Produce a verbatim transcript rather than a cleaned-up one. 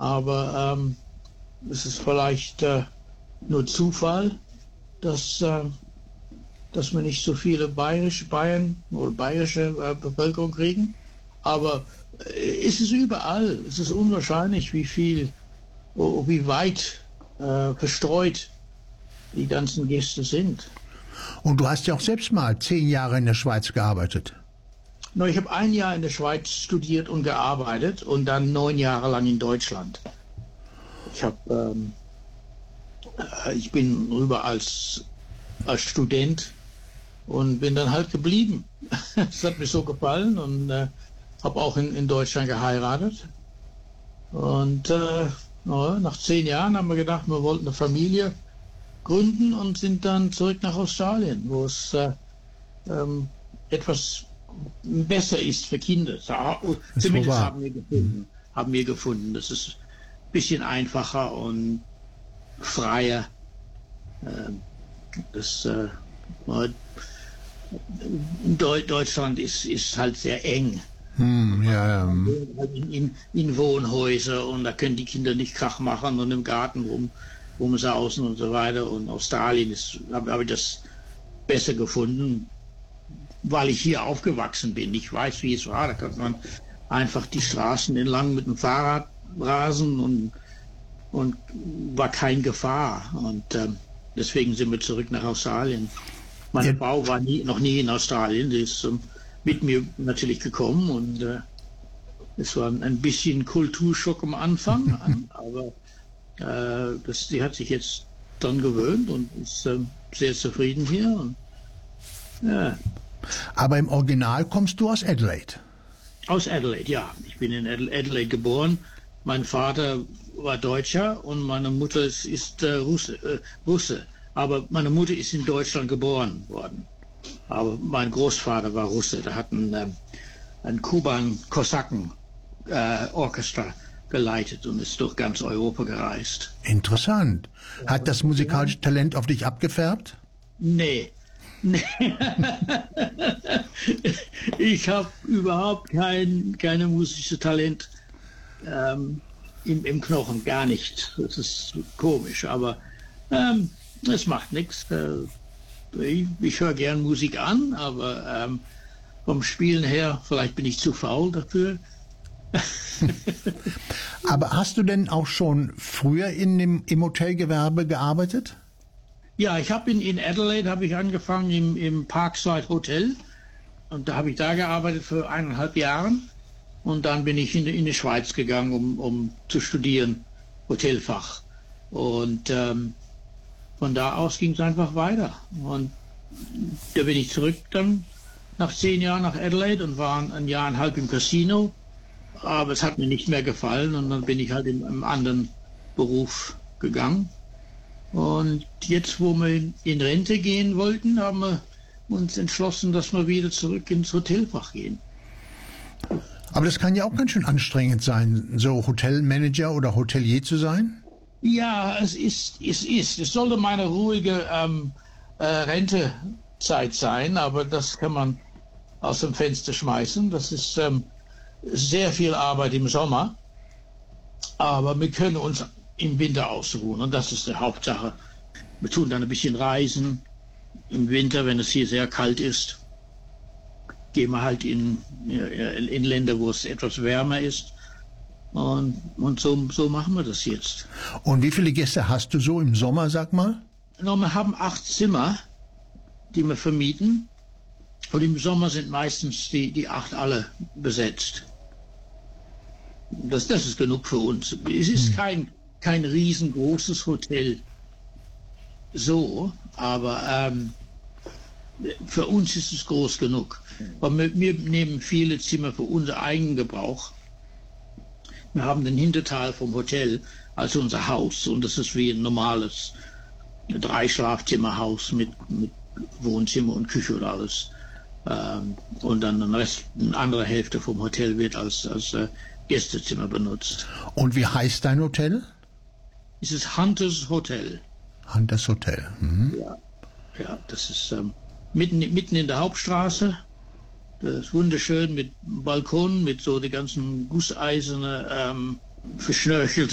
aber ähm, es ist vielleicht äh, nur Zufall, dass, äh, dass wir nicht so viele bayerische Bayern oder bayerische äh, Bevölkerung kriegen. Aber äh, es ist überall. Es ist unwahrscheinlich, wie viel, oh, wie weit äh, verstreut die ganzen Gäste sind. Und du hast ja auch selbst mal zehn Jahre in der Schweiz gearbeitet. No, ich habe ein Jahr in der Schweiz studiert und gearbeitet und dann neun Jahre lang in Deutschland. Ich habe, ähm, äh, ich bin rüber als, als Student und bin dann halt geblieben. Es hat mir so gefallen und äh, habe auch in, in Deutschland geheiratet. Und äh, no, nach zehn Jahren haben wir gedacht, wir wollten eine Familie gründen und sind dann zurück nach Australien, wo es äh, ähm, etwas besser ist für Kinder. Zumindest haben wir gefunden, haben wir gefunden. Das ist ein bisschen einfacher und freier. Das, äh, Deutschland ist, ist halt sehr eng. Hm, ja, ja. In, in Wohnhäuser und da können die Kinder nicht Krach machen und im Garten rum, rumsausen und so weiter. Und Australien ist, habe hab ich das besser gefunden, weil ich hier aufgewachsen bin. Ich weiß, wie es war. Da kann man einfach die Straßen entlang mit dem Fahrrad rasen und, und war kein Gefahr. Und ähm, deswegen sind wir zurück nach Australien. Meine ja. Frau war nie, noch nie in Australien. Sie ist ähm, mit mir natürlich gekommen und äh, es war ein bisschen Kulturschock am Anfang, aber äh, das, sie hat sich jetzt dann gewöhnt und ist äh, sehr zufrieden hier. Und, ja. Aber im Original kommst du aus Adelaide? Aus Adelaide, ja. Ich bin in Adelaide geboren. Mein Vater war Deutscher und meine Mutter ist, ist äh, Russe, äh, Russe. Aber meine Mutter ist in Deutschland geboren worden. Aber mein Großvater war Russe. Der hat ein, ähm, ein Kuban-Kosaken-Orchester äh, geleitet und ist durch ganz Europa gereist. Interessant. Hat das musikalische Talent auf dich abgefärbt? Nee. Nee. Ich habe überhaupt kein keine musische Talent ähm, im, im Knochen, gar nicht. Das ist komisch, aber ähm, es macht nichts. Äh, ich ich höre gern Musik an, aber ähm, vom Spielen her, vielleicht bin ich zu faul dafür. Aber hast du denn auch schon früher in dem, im Hotelgewerbe gearbeitet? Ja, ich habe in, in Adelaide habe ich angefangen im, im Parkside Hotel und da habe ich da gearbeitet für eineinhalb Jahre und dann bin ich in, in die Schweiz gegangen, um, um zu studieren, Hotelfach. Und ähm, von da aus ging es einfach weiter. Und da bin ich zurück dann nach zehn Jahren nach Adelaide und war ein, ein Jahr und ein halb im Casino, aber es hat mir nicht mehr gefallen und dann bin ich halt in einem anderen Beruf gegangen. Und jetzt, wo wir in Rente gehen wollten, haben wir uns entschlossen, dass wir wieder zurück ins Hotelfach gehen. Aber das kann ja auch ganz schön anstrengend sein, so Hotelmanager oder Hotelier zu sein? Ja, es ist, es ist. Es sollte meine ruhige ähm, äh, Rentezeit sein, aber das kann man aus dem Fenster schmeißen. Das ist ähm, sehr viel Arbeit im Sommer, aber wir können uns im Winter ausruhen und das ist die Hauptsache. Wir tun dann ein bisschen reisen. Im Winter, wenn es hier sehr kalt ist, gehen wir halt in, in Länder, wo es etwas wärmer ist. Und, und so, so machen wir das jetzt. Und wie viele Gäste hast du so im Sommer, sag mal? No, wir haben acht Zimmer, die wir vermieten. Und im Sommer sind meistens die, die acht alle besetzt. Das, das ist genug für uns. Es ist hm. kein kein riesengroßes Hotel, so, aber ähm, für uns ist es groß genug. Weil wir, wir nehmen viele Zimmer für unser eigenen Gebrauch. Wir haben den Hinterteil vom Hotel als unser Haus und das ist wie ein normales Drei-Schlafzimmer-Haus mit, mit Wohnzimmer und Küche und alles. Ähm, und dann den Rest, eine andere Hälfte vom Hotel wird als, als äh, Gästezimmer benutzt. Und wie heißt dein Hotel? Es ist Hunters Hotel. Hunters Hotel. Mhm. Ja, ja, das ist ähm, mitten, mitten in der Hauptstraße. Das ist wunderschön mit Balkon, mit so die ganzen gusseiserne, ähm, verschnörchelte